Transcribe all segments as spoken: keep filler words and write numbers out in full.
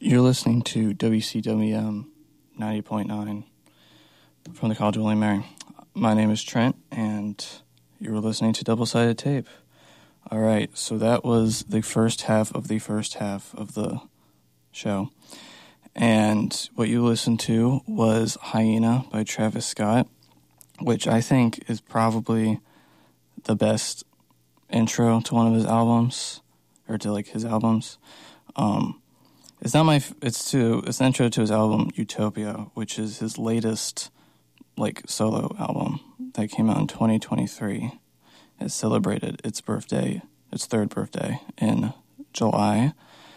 You're listening to W C W M ninety point nine from the College of William and Mary. My name is Trent, and you were listening to Double-Sided Tape. All right, so that was the first half of the first half of the show. And what you listened to was Hyena by Travis Scott, which I think is probably the best intro to one of his albums, or to, like, his albums. Um... It's not my. It's to. It's an intro to his album Utopia, which is his latest, like, solo album that came out in twenty twenty-three. It celebrated its birthday, its third birthday in July.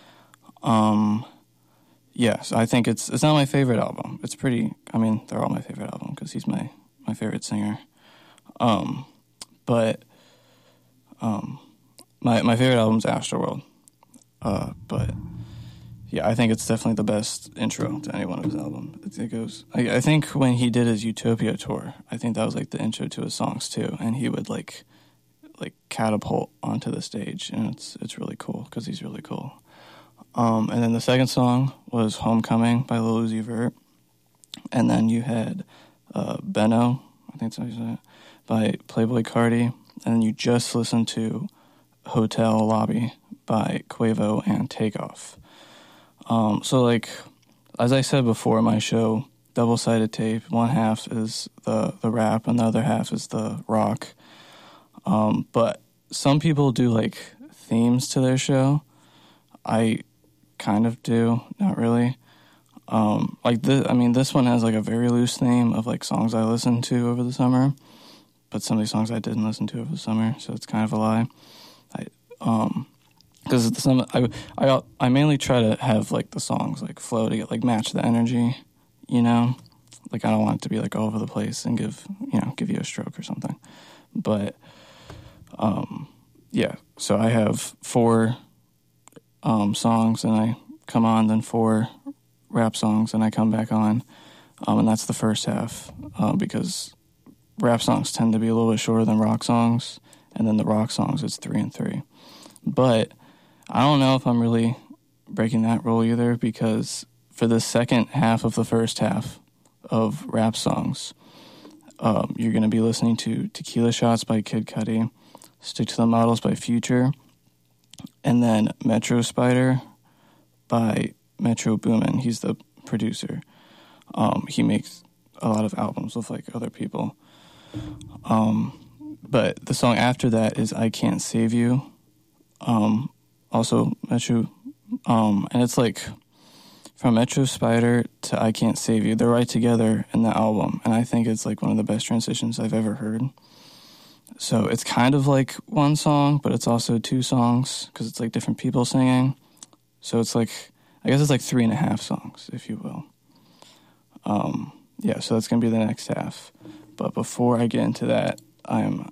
Um, yeah, so I think it's. It's not my favorite album. It's pretty. I mean, they're all my favorite album because he's my my favorite singer. Um, but um, my my favorite album is Astroworld. Uh, but. Yeah, I think it's definitely the best intro to any one of his albums. It goes. I, I think when he did his Utopia tour, I think that was like the intro to his songs too, and he would like, like catapult onto the stage, and it's it's really cool because he's really cool. Um, and then the second song was "Homecoming" by Lil Uzi Vert, and then you had uh, "Benno," I think that's how you say it, by Playboi Carti, and then you just listened to "Hotel Lobby" by Quavo and Takeoff. Um, so, like, as I said before, my show, Double-Sided Tape, one half is the, the rap and the other half is the rock. Um, but some people do, like, themes to their show. I kind of do, not really. Um, like, this, I mean, this one has, like, a very loose theme of, like, songs I listened to over the summer. But some of these songs I didn't listen to over the summer, so it's kind of a lie. I, um... Because some I, I I mainly try to have like the songs like flow to get like match the energy, you know. Like I don't want it to be like all over the place and give you know give you a stroke or something. But um, yeah. So I have four um, songs and I come on, then four rap songs and I come back on, um, and that's the first half uh, because rap songs tend to be a little bit shorter than rock songs, and then the rock songs it's three and three, but I don't know if I'm really breaking that rule either because for the second half of the first half of rap songs, um, you're going to be listening to Tequila Shots by Kid Cudi, Stick to the Models by Future, and then Metro Spider by Metro Boomin. He's the producer. Um, he makes a lot of albums with like other people. Um, but the song after that is I Can't Save You. Um, Also, Metro, um, and it's like from Metro Spider to I Can't Save You. They're right together in the album, and I think it's like one of the best transitions I've ever heard. So it's kind of like one song, but it's also two songs because it's like different people singing. So it's like, I guess it's like three and a half songs, if you will. Um, yeah, so that's going to be the next half. But before I get into that, I'm,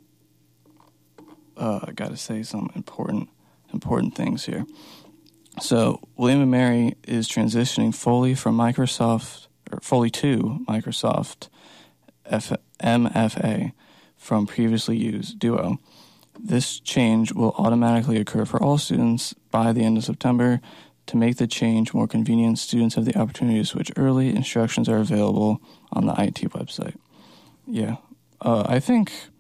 uh, got to say some important important things here. So William and Mary is transitioning fully from Microsoft, or fully to Microsoft F- M F A from previously used Duo. This change will automatically occur for all students by the end of September. To make the change more convenient, students have the opportunity to switch early. Instructions are available on the I T website. Yeah, uh, I think